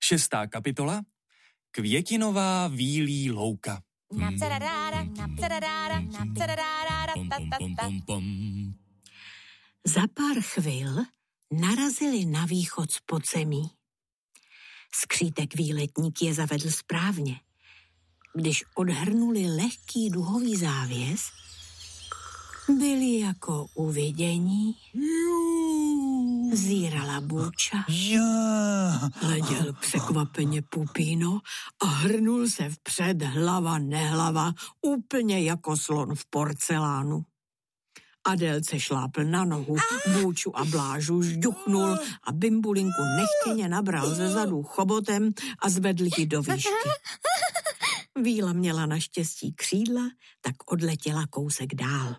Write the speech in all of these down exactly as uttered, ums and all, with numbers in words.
Šestá kapitola. Květinová vílí louka. Za pár chvil narazili na východ z podzemí. Skřítek výletník je zavedl správně. Když odhrnuli lehký duhový závěs, byli jako uvidění. Zírala Bůča. Hleděl překvapeně Pupíno a hrnul se vpřed hlava nehlava, úplně jako slon v porcelánu. Adélce šlápl na nohu, Bůču a Blážu žduchnul a Bimbulinku nechtěně nabral ze zadu chobotem a zvedl ji do výšky. Víla měla naštěstí křídla, tak odletěla kousek dál.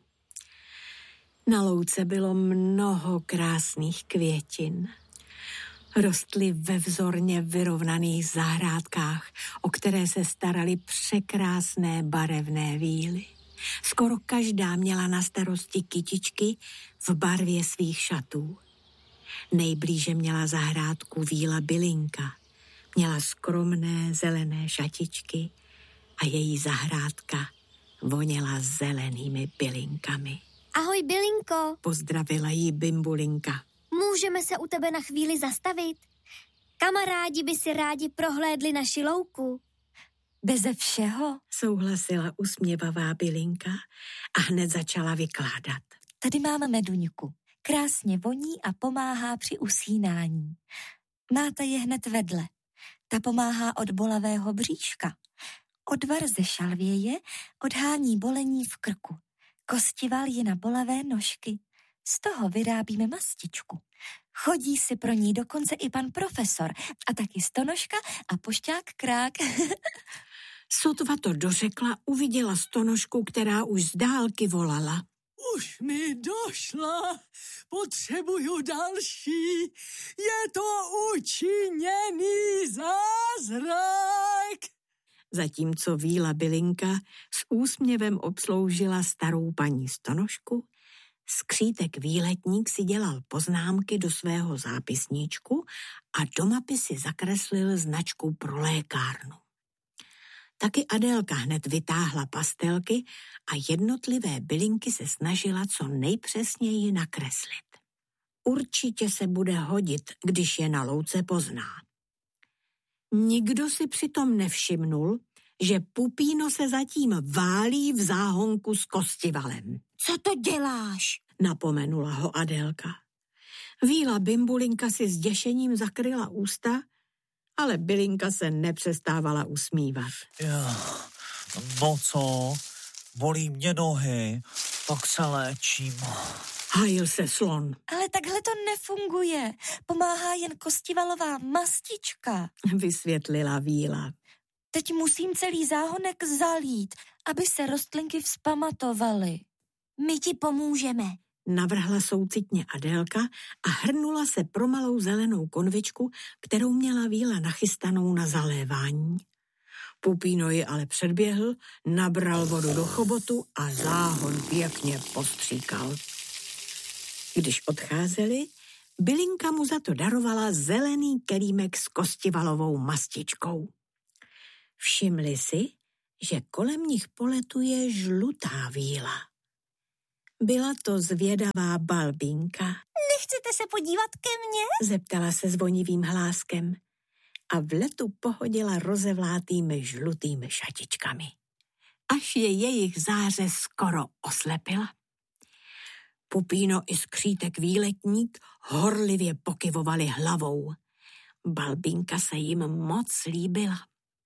Na louce bylo mnoho krásných květin. Rostly ve vzorně vyrovnaných zahrádkách, o které se staraly překrásné barevné víly. Skoro každá měla na starosti kytičky v barvě svých šatů. Nejblíže měla zahrádku víla Bylinka. Měla skromné zelené šatičky a její zahrádka voněla zelenými bylinkami. Ahoj, Bylinko. Pozdravila jí Bimbulinka. Můžeme se u tebe na chvíli zastavit? Kamarádi by si rádi prohlédli naši louku. Beze všeho, souhlasila usměvavá Bylinka a hned začala vykládat. Tady máme meduňku. Krásně voní a pomáhá při usínání. Máte je hned vedle. Ta pomáhá od bolavého bříška. Odvar ze šalvěje odhání bolení v krku. Kostival je na bolavé nožky. Z toho vyrábíme mastičku. Chodí si pro ní dokonce i pan profesor a taky Stonožka a pošťák Krák. Sotva to dořekla, uviděla Stonožku, která už z dálky volala. Už mi došla, potřebuju další, je to učiněný zázrak. Zatímco Víla Bylinka s úsměvem obsloužila starou paní Stonožku, skřítek výletník si dělal poznámky do svého zápisníčku a do mapy si zakreslil značku pro lékárnu. Taky Adélka hned vytáhla pastelky a jednotlivé bylinky se snažila co nejpřesněji nakreslit. Určitě se bude hodit, když je na louce pozná. Nikdo si přitom nevšimnul, že Pupíno se zatím válí v záhonku s Kostivalem. Co to děláš? Napomenula ho Adélka. Víla Bimbulinka si s děšením zakryla ústa, ale Bylinka se nepřestávala usmívat. Já, no co, bolí mě nohy, tak se léčím. Hájil se slon. Ale takhle to nefunguje. Pomáhá jen Kostivalová mastička, vysvětlila Víla. Teď musím celý záhonek zalít, aby se rostlinky vzpamatovaly. My ti pomůžeme, navrhla soucitně Adélka a hrnula se pro malou zelenou konvičku, kterou měla Víla nachystanou na zalévání. Pupíno ji ale předběhl, nabral vodu do chobotu a záhon pěkně postříkal. Když odcházeli, Bylinka mu za to darovala zelený kelímek s Kostivalovou mastičkou. Všimli si, že kolem nich poletuje žlutá víla. Byla to zvědavá Balbínka. Nechcete se podívat ke mně? Zeptala se zvonivým hláskem a v letu pohodila rozevlátými žlutými šatičkami. Až je jejich záře skoro oslepila. Pupíno i skřítek výletník horlivě pokyvovali hlavou. Balbínka se jim moc líbila.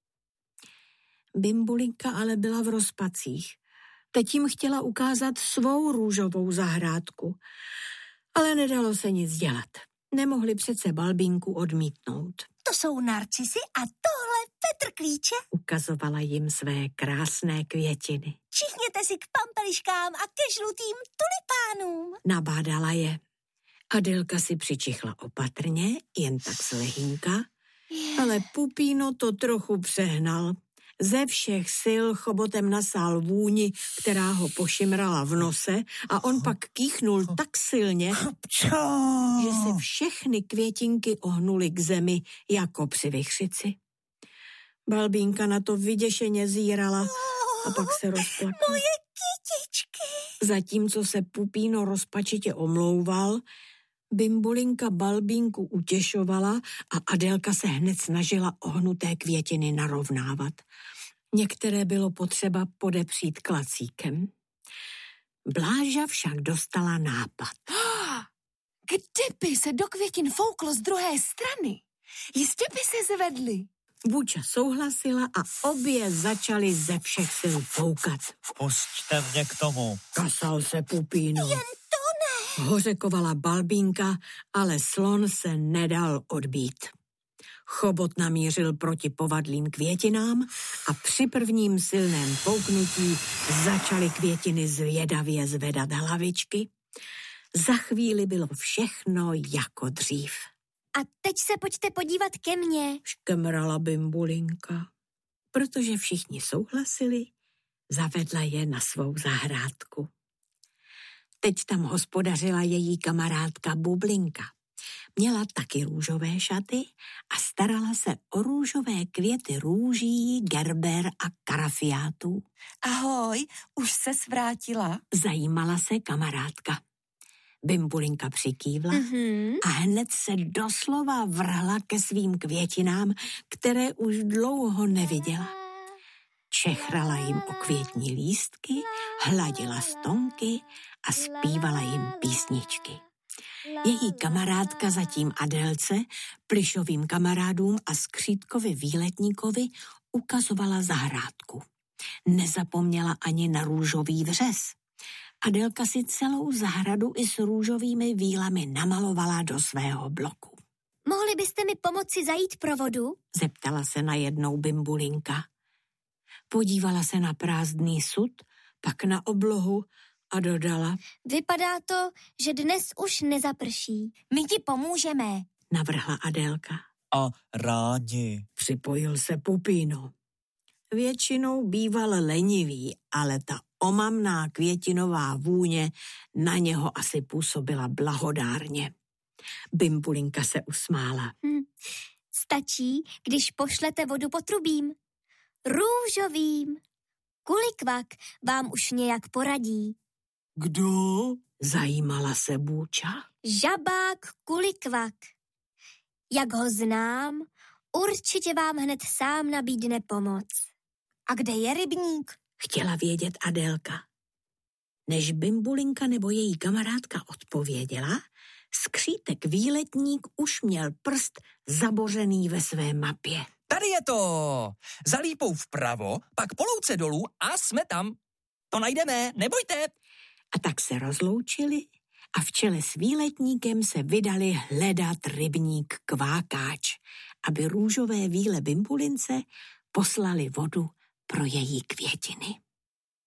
Bimbulinka ale byla v rozpacích. Teď jim chtěla ukázat svou růžovou zahrádku, ale nedalo se nic dělat. Nemohli přece Balbínku odmítnout. To jsou narcisy a tohle petrklíče. Ukazovala jim své krásné květiny. Čichněte si k pampeliškám a ke žlutým tulipánům. Nabádala je. Adélka si přičichla opatrně, jen tak z lehínka, ale Pupíno to trochu přehnal. Ze všech sil chobotem nasál vůni, která ho pošimrala v nose a on pak kýchnul tak silně, že se všechny květinky ohnuly k zemi jako při vichřici. Balbínka na to vyděšeně zírala a pak se rozplakala. Moje kytičky! Zatímco se Pupíno rozpačitě omlouval, Bimbulinka Balbínku utěšovala a Adélka se hned snažila ohnuté květiny narovnávat. Některé bylo potřeba podepřít klacíkem. Bláža však dostala nápad. Kdyby se do květin fouklo z druhé strany, jistě by se zvedly. Buča souhlasila a obě začaly ze všech sil foukat. Pusťte mě k tomu. Kasal se Pupíno. Jen to ne. Hořekovala Balbínka, ale slon se nedal odbít. Chobot namířil proti povadlým květinám a při prvním silném fouknutí začaly květiny zvědavě zvedat hlavičky. Za chvíli bylo všechno jako dřív. A teď se pojďte podívat ke mně. Škemrala Bimbulinka. Protože všichni souhlasili, zavedla je na svou zahrádku. Teď tam hospodařila její kamarádka Bublinka. Měla taky růžové šaty a starala se o růžové květy růží, gerber a karafiátů. Ahoj, už se svrátila? Zajímala se kamarádka. Bimbulinka přikývla Mm-hmm. a hned se doslova vrhla ke svým květinám, které už dlouho neviděla. Čechrala jim o květní lístky, hladila stonky a zpívala jim písničky. Její kamarádka zatím Adélce, Plyšovým kamarádům a Skřítkovi výletníkovi ukazovala zahrádku. Nezapomněla ani na růžový vřes. Adélka si celou zahradu i s růžovými vílami namalovala do svého bloku. Mohli byste mi pomoci zajít pro vodu? Zeptala se najednou Bimbulinka. Podívala se na prázdný sud, pak na oblohu a dodala. Vypadá to, že dnes už nezaprší. My ti pomůžeme. Navrhla Adélka. A rádi. Připojil se Pupíno. Většinou býval lenivý, ale ta omamná květinová vůně na něho asi působila blahodárně. Bimbulinka se usmála. Hm. Stačí, když pošlete vodu potrubím. Růžovým. Kulikvak vám už nějak poradí. Kdo? Zajímala se Bůča. Žabák Kulikvak. Jak ho znám, určitě vám hned sám nabídne pomoc. A kde je rybník? Chtěla vědět Adélka. Než Bimbulinka nebo její kamarádka odpověděla, Skřítek výletník už měl prst zabořený ve své mapě. Tady je to! Za lípou vpravo, pak po louce dolů a jsme tam. To najdeme, nebojte. A tak se rozloučili a v čele s výletníkem se vydali hledat rybník Kvákáč, aby růžové víle Bimbulince poslali vodu pro její květiny.